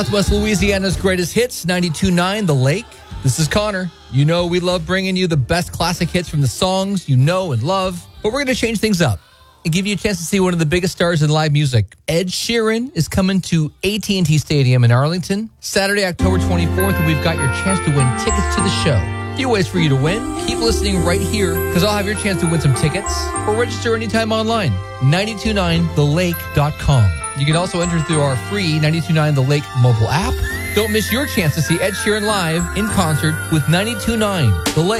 Southwest Louisiana's greatest hits, 92.9 The Lake. This is Connor. You know we love bringing you the best classic hits from the songs you know and love, but we're going to change things up and give you a chance to see one of the biggest stars in live music. Ed Sheeran is coming to AT&T Stadium in Arlington Saturday, October 24th, and we've got your chance to win tickets to the show. A few ways for you to win. Keep listening right here because I'll have your chance to win some tickets or register anytime online. 929thelake.com. You can also enter through our free 929 The Lake mobile app. Don't miss your chance to see Ed Sheeran live in concert with 929 The Lake.